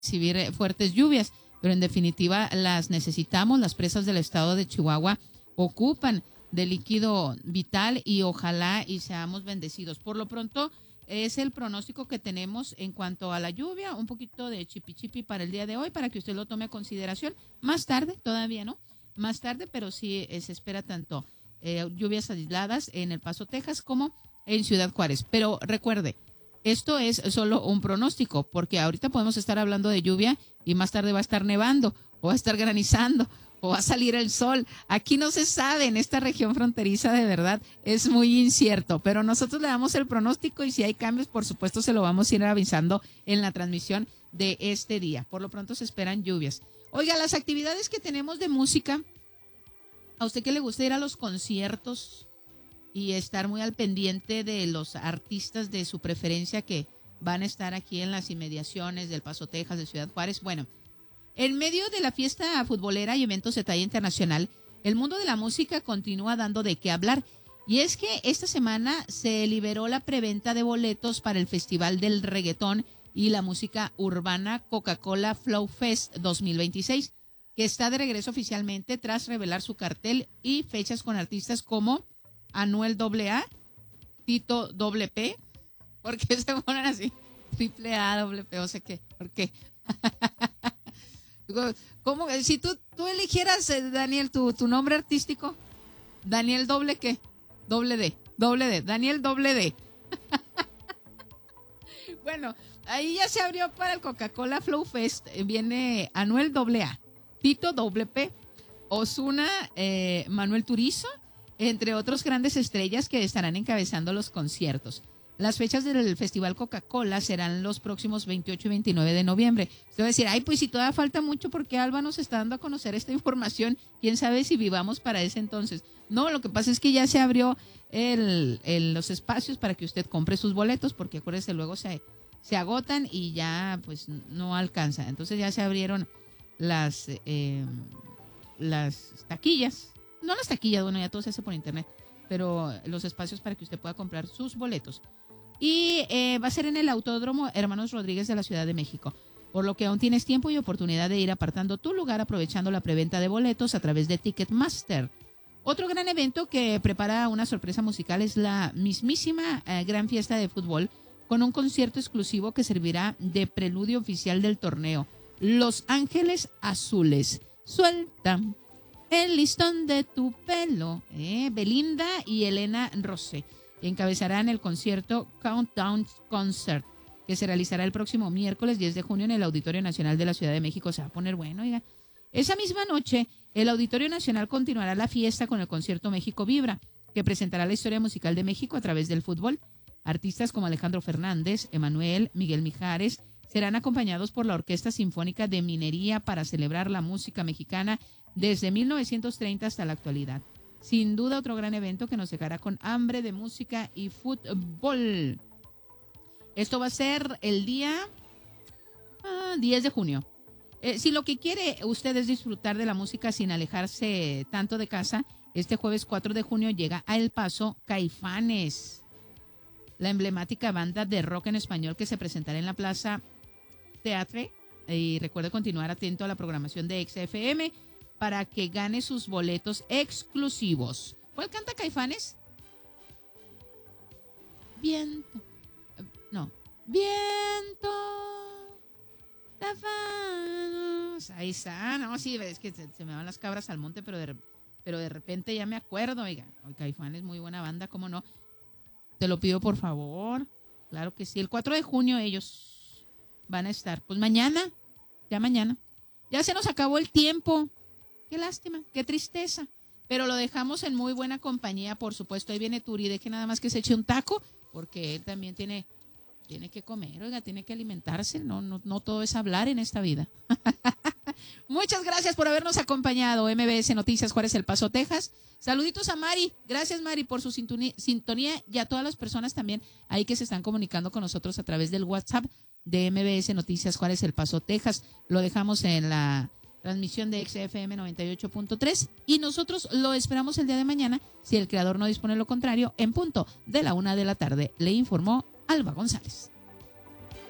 recibir fuertes lluvias, pero en definitiva las necesitamos. Las presas del estado de Chihuahua ocupan de líquido vital y ojalá y seamos bendecidos. Por lo pronto es el pronóstico que tenemos en cuanto a la lluvia, un poquito de chipi para el día de hoy, para que usted lo tome a consideración. Más tarde, todavía no, más tarde, pero sí se espera tanto lluvias aisladas en El Paso, Texas, como en Ciudad Juárez. Pero recuerde, esto es solo un pronóstico, porque ahorita podemos estar hablando de lluvia y más tarde va a estar nevando, o va a estar granizando, o va a salir el sol. Aquí no se sabe, en esta región fronteriza, de verdad, es muy incierto, pero nosotros le damos el pronóstico y si hay cambios, por supuesto, se lo vamos a ir avisando en la transmisión de este día. Por lo pronto se esperan lluvias. Oiga, las actividades que tenemos de música, ¿a usted que le gusta ir a los conciertos y estar muy al pendiente de los artistas de su preferencia que van a estar aquí en las inmediaciones del Paso, Texas, de Ciudad Juárez? Bueno, en medio de la fiesta futbolera y eventos de talla internacional, el mundo de la música continúa dando de qué hablar. Y es que esta semana se liberó la preventa de boletos para el Festival del Reggaetón y la Música Urbana Coca-Cola Flow Fest 2026, que está de regreso oficialmente tras revelar su cartel y fechas con artistas como Anuel AA, Tito P. ¿Por qué se ponen así? Triple A, P, o sea, ¿qué? ¿Por qué? ¿Cómo? Si tú eligieras, Daniel, tu nombre artístico, Daniel doble qué, doble D, Daniel doble D. Bueno, ahí ya se abrió para el Coca-Cola Flow Fest. Viene Anuel AA, Tito P, Ozuna, Manuel Turizo, entre otros grandes estrellas que estarán encabezando los conciertos. Las fechas del Festival Coca-Cola serán los próximos 28 y 29 de noviembre. Usted va a decir, ay, pues si todavía falta mucho, porque Alba nos está dando a conocer esta información, quién sabe si vivamos para ese entonces. No, lo que pasa es que ya se abrió los espacios para que usted compre sus boletos, porque acuérdese, luego se agotan y ya pues no alcanza. Entonces ya se abrieron las taquillas. No las taquillas, bueno, ya todo se hace por internet, pero los espacios para que usted pueda comprar sus boletos. Y va a ser en el Autódromo Hermanos Rodríguez de la Ciudad de México, por lo que aún tienes tiempo y oportunidad de ir apartando tu lugar aprovechando la preventa de boletos a través de Ticketmaster. Otro gran evento que prepara una sorpresa musical es la mismísima gran fiesta de fútbol, con un concierto exclusivo que servirá de preludio oficial del torneo. Los Ángeles Azules. Suelta el listón de tu pelo. Belinda y Elena Rosé encabezarán el concierto Countdown Concert, que se realizará el próximo miércoles 10 de junio en el Auditorio Nacional de la Ciudad de México. Se va a poner bueno, oiga. Esa misma noche, el Auditorio Nacional continuará la fiesta con el concierto México Vibra, que presentará la historia musical de México a través del fútbol. Artistas como Alejandro Fernández, Emanuel, Miguel Mijares serán acompañados por la Orquesta Sinfónica de Minería para celebrar la música mexicana desde 1930 hasta la actualidad. Sin duda, otro gran evento que nos dejará con hambre de música y fútbol. Esto va a ser el día 10 de junio. Si lo que quiere usted es disfrutar de la música sin alejarse tanto de casa, este jueves 4 de junio llega a El Paso Caifanes, la emblemática banda de rock en español que se presentará en la Plaza Teatre. Y recuerde continuar atento a la programación de XFM para que gane sus boletos exclusivos. ¿Cuál canta Caifanes? Viento. No. Viento. Tafanos. Ahí está. No, sí, es que se me van las cabras al monte, pero de repente ya me acuerdo. Oiga, Caifanes, muy buena banda, ¿cómo no? Te lo pido, por favor. Claro que sí. El 4 de junio ellos van a estar. Pues mañana. Ya mañana. Ya se nos acabó el tiempo. Qué lástima, qué tristeza. Pero lo dejamos en muy buena compañía, por supuesto. Ahí viene Turi, deje nada más que se eche un taco, porque él también tiene que comer, oiga, tiene que alimentarse. No todo es hablar en esta vida. Muchas gracias por habernos acompañado. MBS Noticias Juárez, El Paso, Texas. Saluditos a Mari. Gracias, Mari, por su sintonía y a todas las personas también ahí que se están comunicando con nosotros a través del WhatsApp de MBS Noticias Juárez, El Paso, Texas. Lo dejamos en la transmisión de XFM 98.3 y nosotros lo esperamos el día de mañana, si el creador no dispone lo contrario, en punto de la 1 de la tarde. Le informó Alba González.